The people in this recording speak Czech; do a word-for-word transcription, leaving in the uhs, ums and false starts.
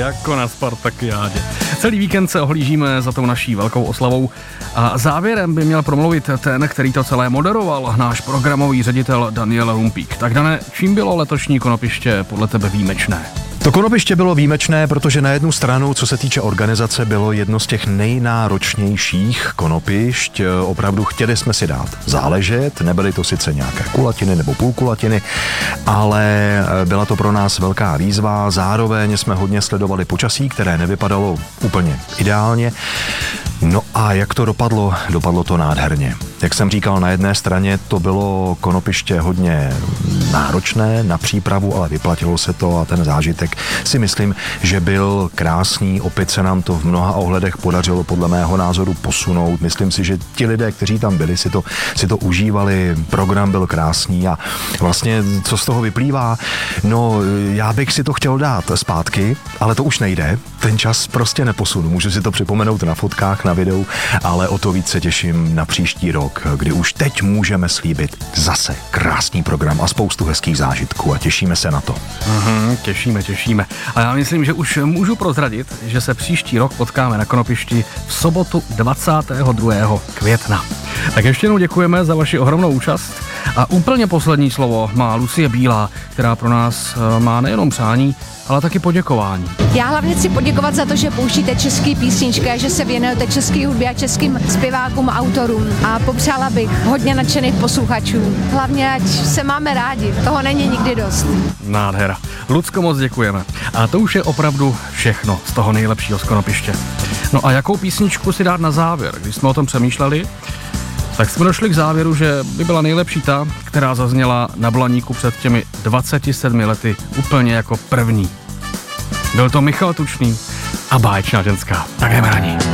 jako na Spartakiádě. Celý víkend se ohlížíme za tou naší velkou oslavou a závěrem by měl promluvit ten, který to celé moderoval, náš programový ředitel Daniel Rumpík. Tak Dane, čím bylo letošní Konopiště podle tebe výjimečné? To Konopiště bylo výjimečné, protože na jednu stranu, co se týče organizace, bylo jedno z těch nejnáročnějších konopišť. Opravdu chtěli jsme si dát záležet, nebyly to sice nějaké kulatiny nebo půlkulatiny, ale byla to pro nás velká výzva. Zároveň jsme hodně sledovali počasí, které nevypadalo úplně ideálně. No a jak to dopadlo? Dopadlo to nádherně. Jak jsem říkal, na jedné straně to bylo konopiště hodně náročné na přípravu, ale vyplatilo se to a ten zážitek si myslím, že byl krásný. Opět se nám to v mnoha ohledech podařilo podle mého názoru posunout. Myslím si, že ti lidé, kteří tam byli, si to, si to užívali, program byl krásný a vlastně co z toho vyplývá? No, já bych si to chtěl dát zpátky, ale to už nejde. Ten čas prostě neposunu. Můžu si to připomenout na fotkách, na videu, ale o to víc se těším na příští rok, kdy už teď můžeme slíbit zase krásný program a spoustu hezkých zážitků a těšíme se na to. Uhum, těšíme, těšíme. A já myslím, že už můžu prozradit, že se příští rok potkáme na Konopišti v sobotu dvacátého druhého května. Tak ještě jednou děkujeme za vaši ohromnou účast a úplně poslední slovo má Lucie Bílá, která pro nás má nejenom přání, ale taky poděkování. Já hlavně chci poděkovat za to, že pouštíte český písničky a že se věnujete český hudbě a českým zpěvákům, autorům a popřála bych hodně nadšených posluchačů. Hlavně, ať se máme rádi, toho není nikdy dost. Nádhera. Lucko, moc děkujeme. A to už je opravdu všechno z toho nejlepšího z Konopiště. No a jakou písničku si dát na závěr? Když jsme o tom přemýšleli, tak jsme došli k závěru, že by byla nejlepší ta, která zazněla na Blaníku před těmi dvaceti sedmi lety úplně jako první. Byl to Michal Tučný a Báječná ženská. Tak jdeme na ní.